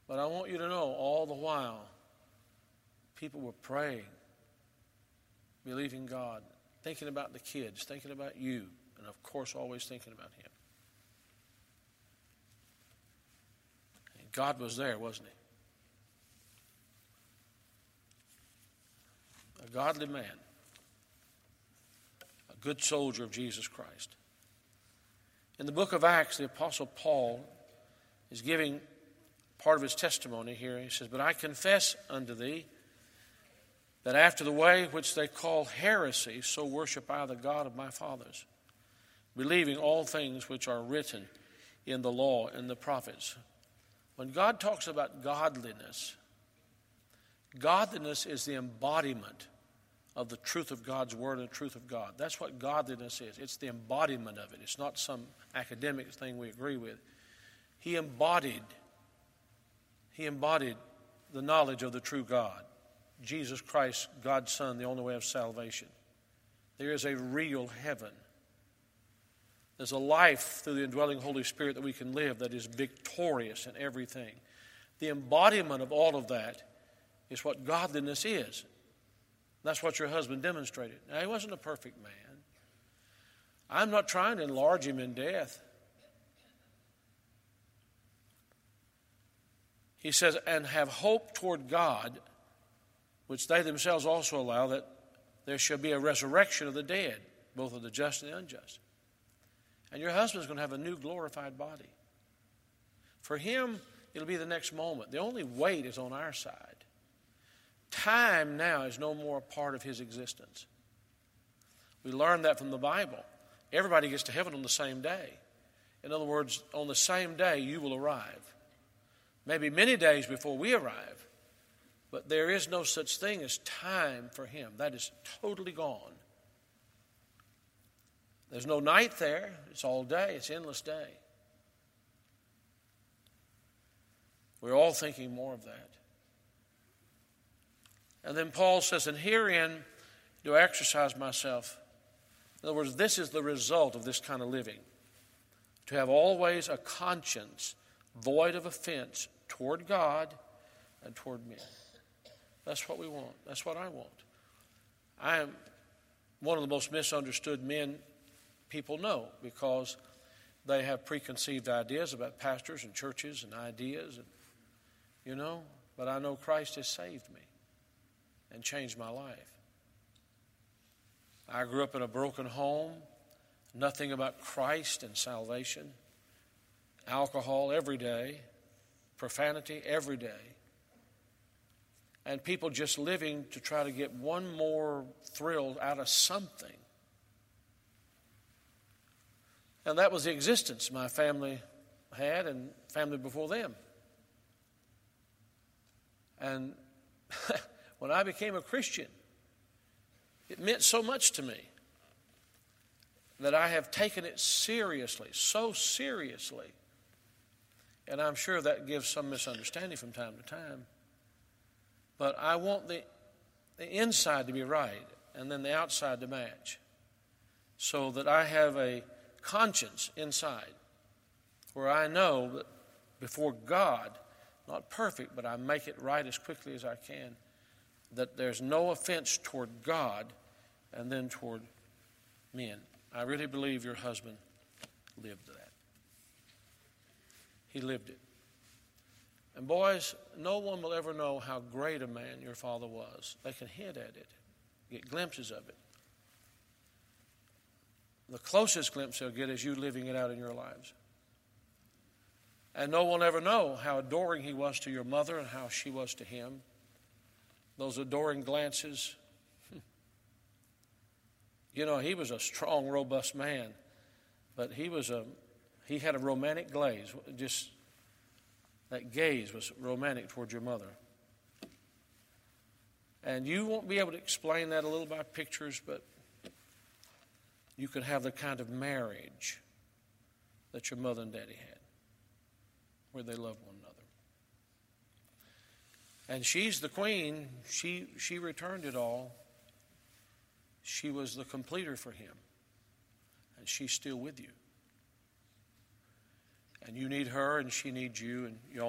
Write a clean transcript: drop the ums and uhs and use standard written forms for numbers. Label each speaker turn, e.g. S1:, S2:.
S1: But I want you to know all the while, people were praying, believing God, thinking about the kids, thinking about you, and of course always thinking about Him. And God was there, wasn't He? A godly man, a good soldier of Jesus Christ. In the book of Acts, the Apostle Paul is giving part of his testimony here. He says, "But I confess unto thee that after the way which they call heresy, so worship I the God of my fathers, believing all things which are written in the law and the prophets." When God talks about godliness, godliness is the embodiment of the truth of God's word and the truth of God. That's what godliness is. It's the embodiment of it. It's not some academic thing we agree with. He embodied the knowledge of the true God, Jesus Christ, God's Son, the only way of salvation. There is a real heaven. There's a life through the indwelling Holy Spirit that we can live that is victorious in everything. The embodiment of all of that is what godliness is. That's what your husband demonstrated. Now, he wasn't a perfect man. I'm not trying to enlarge him in death. He says, "And have hope toward God, which they themselves also allow, that there shall be a resurrection of the dead, both of the just and the unjust." And your husband's going to have a new glorified body. For him, it'll be the next moment. The only weight is on our side. Time now is no more a part of his existence. We learn that from the Bible. Everybody gets to heaven on the same day. In other words, on the same day you will arrive. Maybe many days before we arrive. But there is no such thing as time for him. That is totally gone. There's no night there. It's all day. It's endless day. We're all thinking more of that. And then Paul says, "And herein do I exercise myself." In other words, this is the result of this kind of living. To have always a conscience void of offense toward God and toward men. That's what we want. That's what I want. I am one of the most misunderstood men people know because they have preconceived ideas about pastors and churches and ideas, but I know Christ has saved me and changed my life. I grew up in a broken home, nothing about Christ and salvation, alcohol every day, profanity every day, and people just living to try to get one more thrill out of something. And that was the existence my family had and family before them. And when I became a Christian, it meant so much to me that I have taken it seriously, so seriously. And I'm sure that gives some misunderstanding from time to time. But I want the inside to be right and then the outside to match, so that I have a conscience inside where I know that before God, not perfect, but I make it right as quickly as I can, that there's no offense toward God and then toward men. I really believe your husband lived that. He lived it. And boys, no one will ever know how great a man your father was. They can hint at it, get glimpses of it. The closest glimpse they'll get is you living it out in your lives. And no one will ever know how adoring he was to your mother and how she was to him. Those adoring glances. He was a strong, robust man, but he had a romantic glaze. Just that gaze was romantic toward your mother. And you won't be able to explain that a little by pictures, but you could have the kind of marriage that your mother and daddy had, where they loved one another. And she's the queen. She returned it all. She was the completer for him. And she's still with you. And you need her and she needs you, and you all